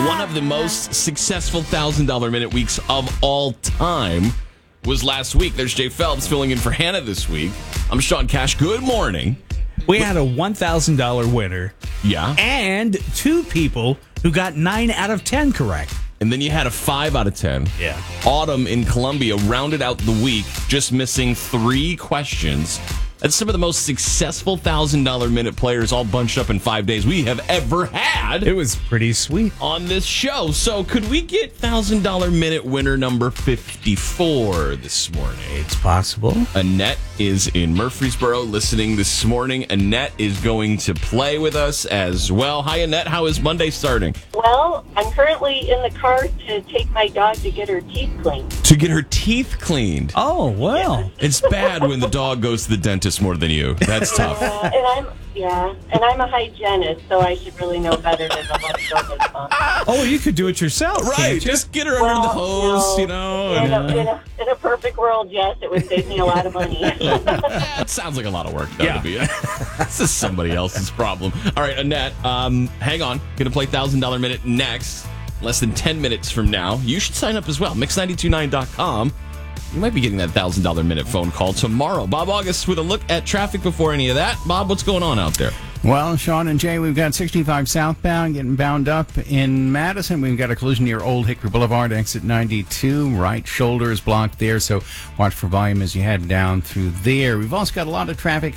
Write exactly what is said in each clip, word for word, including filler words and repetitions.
one of the most successful one thousand dollars minute weeks of all time was last week. There's Jay Phelps filling in for Hannah this week. I'm Sean Cash. Good morning. We had a one thousand dollars winner. Yeah. And two people who got nine out of ten correct. And then you had a five out of ten. Yeah. Autumn in Columbia rounded out the week, just missing three questions. That's some of the most successful one thousand dollars minute players all bunched up in five days we have ever had. It was pretty sweet. On this show. So could we get one thousand dollars minute winner number fifty-four this morning? It's possible. Annette is in Murfreesboro listening this morning. Annette is going to play with us as well. Hi, Annette. How is Monday starting? Well, I'm currently in the car to take my dog to get her teeth cleaned. To get her teeth cleaned? Oh, well. It's bad when the dog goes to the dentist more than you. That's tough. Uh, and I'm yeah, and I'm a hygienist, so I should really know better than to let it go this month. Oh, you could do it yourself, Right, can't you? just get her Well, under the hose, no, you know. In and, a, uh, in, a, in a perfect world, yes, it would save me a lot of money. It sounds like a lot of work, though, Yeah. to be This is somebody else's problem. All right, Annette, um, hang on. Going to play one thousand dollars minute next. Less than ten minutes from now. You should sign up as well. mix nine two nine dot com. You might be getting that one thousand dollars minute phone call tomorrow. Bob August with a look at traffic before any of that. Bob, what's going on out there? Well, Sean and Jay, we've got sixty-five southbound getting bound up in Madison. We've got a collision near Old Hickory Boulevard, exit ninety-two. Right shoulder is blocked there, so watch for volume as you head down through there. We've also got a lot of traffic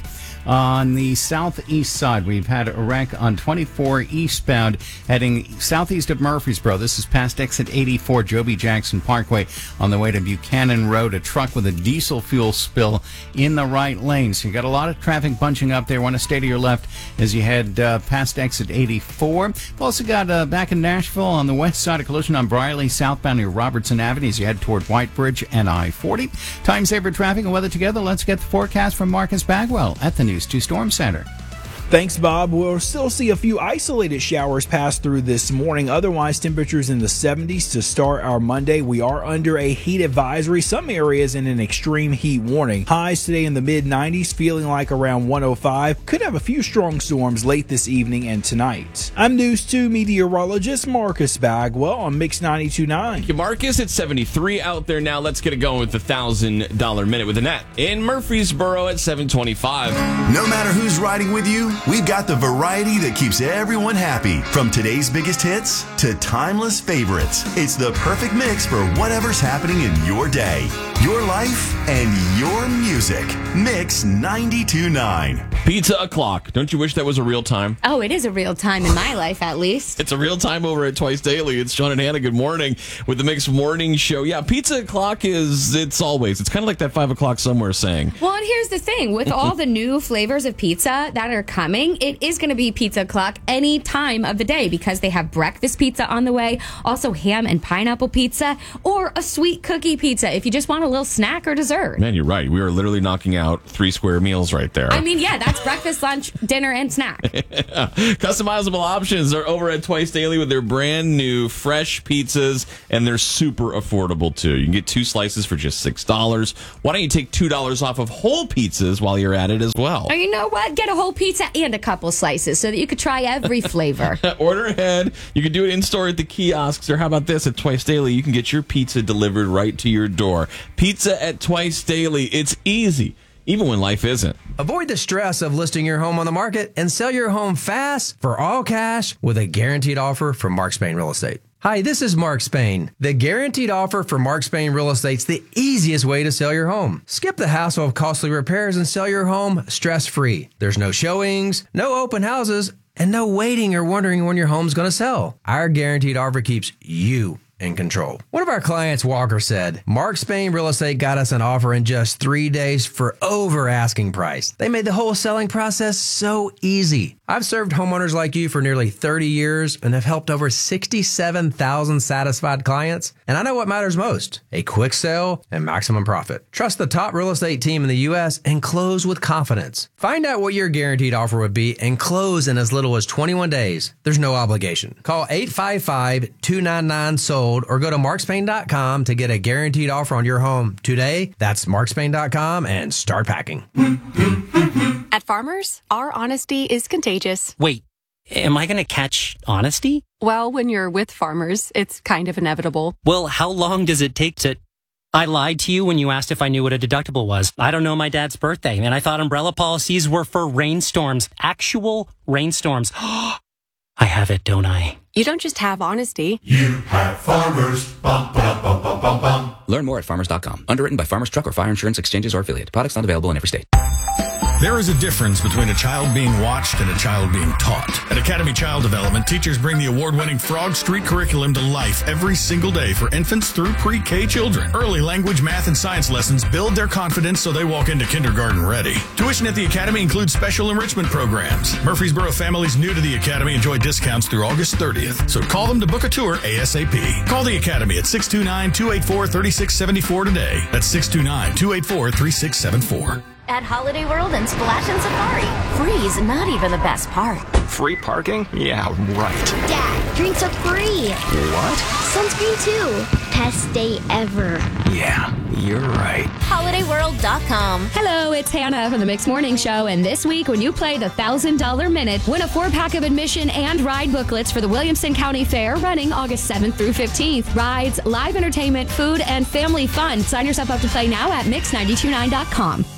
on the southeast side. We've had a wreck on twenty-four eastbound heading southeast of Murfreesboro. This is past exit eighty-four, Joby Jackson Parkway on the way to Buchanan Road. A truck with a diesel fuel spill in the right lane. So you got a lot of traffic bunching up there. Want to stay to your left as you head uh, past exit eighty-four. We've also got uh, back in Nashville on the west side, a collision on Briley southbound near Robertson Avenue as you head toward Whitebridge and I forty. Time saver traffic and weather together. Let's get the forecast from Marcus Bagwell at the News two Storm Center. Thanks, Bob. We'll still see a few isolated showers pass through this morning. Otherwise, temperatures in the seventies to start our Monday. We are under a heat advisory. Some areas in an extreme heat warning. Highs today in the mid nineties, feeling like around one oh five. Could have a few strong storms late this evening and tonight. I'm News two meteorologist Marcus Bagwell on Mix ninety-two point nine. Thank you, Marcus. It's seventy-three out there now. Let's get it going with the one thousand dollars minute with Annette in Murfreesboro at seven twenty-five. No matter who's riding with you, we've got the variety that keeps everyone happy. From today's biggest hits to timeless favorites. It's the perfect mix for whatever's happening in your day, your life, and your music. Mix ninety-two point nine. Pizza o'clock. Don't you wish that was a real time? Oh, it is a real time in my life, at least. It's a real time over at Twice Daily. It's Sean and Hannah. Good morning with the Mix Morning Show. Yeah, pizza o'clock is, it's always, it's kind of like that five o'clock somewhere saying. Well, and here's the thing. With all the new flavors of pizza that are coming, it is going to be pizza o'clock any time of the day because they have breakfast pizza on the way, also ham and pineapple pizza, or a sweet cookie pizza if you just want a little snack or dessert. Man, you're right. We are literally knocking out three square meals right there. I mean, yeah, that's breakfast, lunch, dinner, and snack. Customizable options are over at Twice Daily with their brand new fresh pizzas, and they're super affordable, too. You can get two slices for just six dollars. Why don't you take two dollars off of whole pizzas while you're at it as well? Or you know what? Get a whole pizza and a couple slices so that you could try every flavor. Order ahead. You can do it in-store at the kiosks, or how about this? At Twice Daily, you can get your pizza delivered right to your door. Pizza at Twice Daily. It's easy, even when life isn't. Avoid the stress of listing your home on the market and sell your home fast for all cash with a guaranteed offer from Mark Spain Real Estate. Hi, this is Mark Spain. The guaranteed offer for Mark Spain Real Estate's the easiest way to sell your home. Skip the hassle of costly repairs and sell your home stress-free. There's no showings, no open houses, and no waiting or wondering when your home's going to sell. Our guaranteed offer keeps you in control. One of our clients, Walker, said, Mark Spain Real Estate got us an offer in just three days for over asking price. They made the whole selling process so easy. I've served homeowners like you for nearly thirty years and have helped over sixty-seven thousand satisfied clients. And I know what matters most, a quick sale and maximum profit. Trust the top real estate team in the U S and close with confidence. Find out what your guaranteed offer would be and close in as little as twenty-one days. There's no obligation. Call eight five five, two nine nine, sold or go to mark spain dot com to get a guaranteed offer on your home today. That's mark spain dot com and start packing. At Farmers, our honesty is contagious. Wait, am I going to catch honesty? Well, when you're with farmers, it's kind of inevitable. Well, how long does it take to... I lied to you when you asked if I knew what a deductible was. I don't know my dad's birthday, and I thought umbrella policies were for rainstorms. Actual rainstorms. I have it, don't I? You don't just have honesty. You have Farmers. Bum, ba, bum, bum, bum, bum. Learn more at farmers dot com. Underwritten by Farmers Truck or Fire Insurance Exchanges or Affiliate. Products not available in every state. There is a difference between a child being watched and a child being taught. At Academy Child Development, teachers bring the award-winning Frog Street curriculum to life every single day for infants through pre-K children. Early language, math, and science lessons build their confidence so they walk into kindergarten ready. Tuition at the Academy includes special enrichment programs. Murfreesboro families new to the Academy enjoy discounts through August thirtieth, so call them to book a tour ASAP. Call the Academy at six two nine, two eight four, three six seven four today. That's six two nine, two eight four, three six seven four. At Holiday World and Splash and Safari, free's not even the best part. Free parking? Yeah, right. Dad, drinks are free. What? Sunscreen too. Best day ever. Yeah, you're right. holiday world dot com. Hello, it's Hannah from the Mixed Morning Show, and this week when you play the one thousand dollars Minute, win a four-pack of admission and ride booklets for the Williamson County Fair running August seventh through fifteenth. Rides, live entertainment, food, and family fun. Sign yourself up to play now at mix nine two nine dot com.